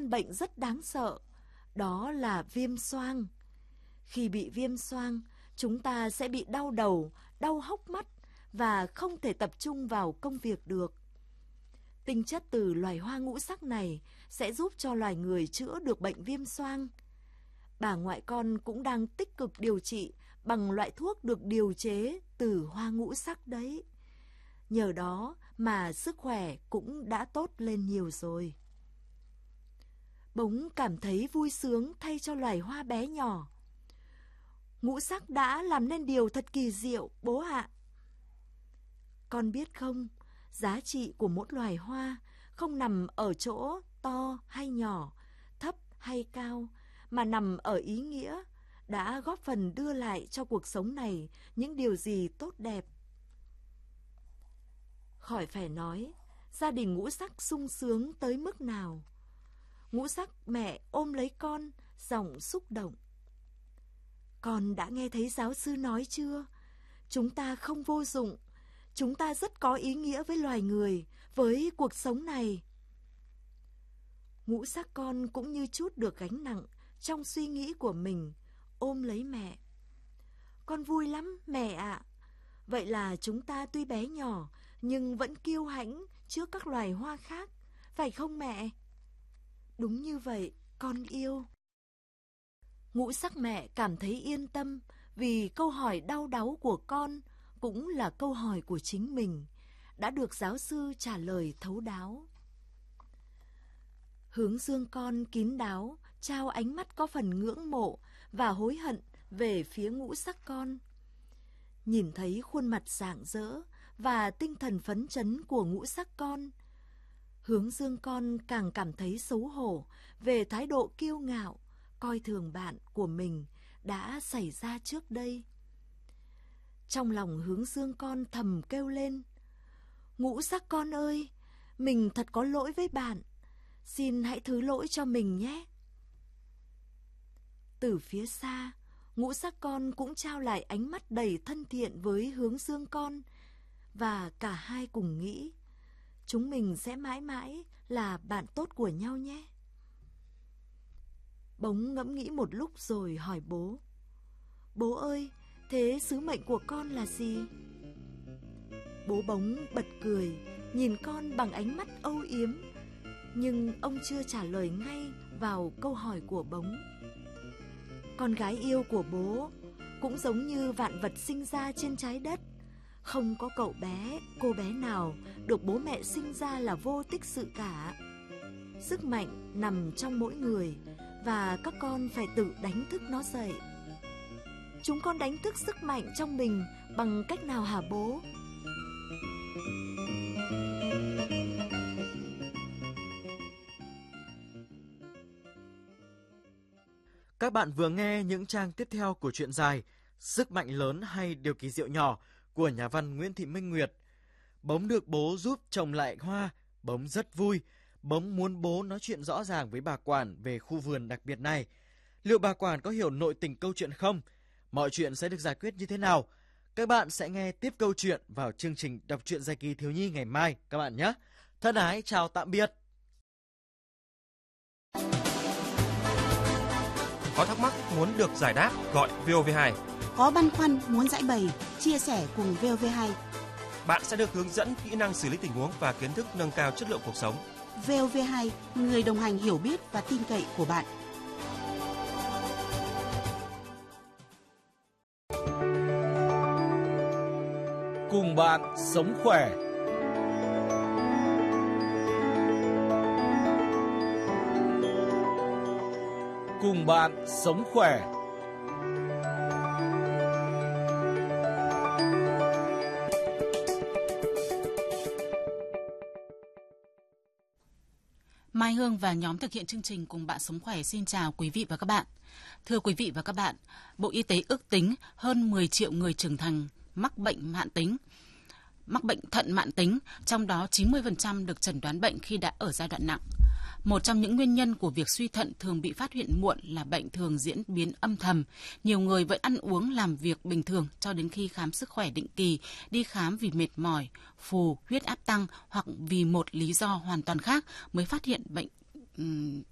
căn bệnh rất đáng sợ, đó là viêm xoang. Khi bị viêm xoang, chúng ta sẽ bị đau đầu, đau hốc mắt và không thể tập trung vào công việc được. Tinh chất từ loài hoa ngũ sắc này sẽ giúp cho loài người chữa được bệnh viêm xoang. Bà ngoại con cũng đang tích cực điều trị bằng loại thuốc được điều chế từ hoa ngũ sắc đấy. Nhờ đó mà sức khỏe cũng đã tốt lên nhiều rồi. Bỗng cảm thấy vui sướng thay cho loài hoa bé nhỏ. Ngũ sắc đã làm nên điều thật kỳ diệu, bố ạ. Con biết không, giá trị của mỗi loài hoa không nằm ở chỗ to hay nhỏ, thấp hay cao, mà nằm ở ý nghĩa đã góp phần đưa lại cho cuộc sống này những điều gì tốt đẹp. Khỏi phải nói, gia đình ngũ sắc sung sướng tới mức nào. Ngũ sắc mẹ ôm lấy con, giọng xúc động. Con đã nghe thấy giáo sư nói chưa? Chúng ta không vô dụng, chúng ta rất có ý nghĩa với loài người, với cuộc sống này. Ngũ sắc con cũng như trút được gánh nặng trong suy nghĩ của mình, ôm lấy mẹ. Con vui lắm, mẹ ạ. Vậy là chúng ta tuy bé nhỏ, nhưng vẫn kiêu hãnh trước các loài hoa khác, phải không mẹ? Đúng như vậy, con yêu. Ngũ sắc mẹ cảm thấy yên tâm vì câu hỏi đau đáu của con cũng là câu hỏi của chính mình, đã được giáo sư trả lời thấu đáo. Hướng dương con kín đáo, trao ánh mắt có phần ngưỡng mộ và hối hận về phía ngũ sắc con. Nhìn thấy khuôn mặt rạng rỡ và tinh thần phấn chấn của ngũ sắc con, Hướng dương con càng cảm thấy xấu hổ về thái độ kiêu ngạo, coi thường bạn của mình đã xảy ra trước đây. Trong lòng Hướng dương con thầm kêu lên: Ngũ sắc con ơi, mình thật có lỗi với bạn, xin hãy thứ lỗi cho mình nhé. Từ phía xa, ngũ sắc con cũng trao lại ánh mắt đầy thân thiện với Hướng dương con, và cả hai cùng nghĩ chúng mình sẽ mãi mãi là bạn tốt của nhau nhé. Bỗng ngẫm nghĩ một lúc rồi hỏi bố: Bố ơi, thế sứ mệnh của con là gì? Bố bỗng bật cười, nhìn con bằng ánh mắt âu yếm, nhưng ông chưa trả lời ngay vào câu hỏi của bỗng. Con gái yêu của bố cũng giống như vạn vật sinh ra trên trái đất. Không có cậu bé, cô bé nào được bố mẹ sinh ra là vô tích sự cả. Sức mạnh nằm trong mỗi người, và các con phải tự đánh thức nó dậy. Chúng con đánh thức sức mạnh trong mình bằng cách nào hả bố? Các bạn vừa nghe những trang tiếp theo của truyện dài Sức mạnh lớn hay điều kỳ diệu nhỏ của nhà văn Nguyễn Thị Minh Nguyệt. Bống được bố giúp trồng lại hoa, Bống rất vui. Bống muốn bố nói chuyện rõ ràng với bà quản về khu vườn đặc biệt này. Liệu bà quản có hiểu nội tình câu chuyện không? Mọi chuyện sẽ được giải quyết như thế nào? Các bạn sẽ nghe tiếp câu chuyện vào chương trình đọc truyện dài kỳ thiếu nhi ngày mai các bạn nhé. Thân ái chào tạm biệt. Có thắc mắc muốn được giải đáp gọi VOV2. Có băn khoăn muốn giải bày, chia sẻ cùng VOV2. Bạn sẽ được hướng dẫn kỹ năng xử lý tình huống và kiến thức nâng cao chất lượng cuộc sống. VOV2, người đồng hành hiểu biết và tin cậy của bạn. Cùng bạn sống khỏe. Cùng bạn sống khỏe. Mai Hương và nhóm thực hiện chương trình Cùng bạn sống khỏe xin chào quý vị và các bạn. Thưa quý vị và các bạn, Bộ Y tế ước tính hơn 10 triệu người trưởng thành mắc bệnh thận mãn tính, trong đó 90% được chẩn đoán bệnh khi đã ở giai đoạn nặng. Một trong những nguyên nhân của việc suy thận thường bị phát hiện muộn là bệnh thường diễn biến âm thầm. Nhiều người vẫn ăn uống làm việc bình thường cho đến khi khám sức khỏe định kỳ, đi khám vì mệt mỏi, phù, huyết áp tăng hoặc vì một lý do hoàn toàn khác mới phát hiện bệnh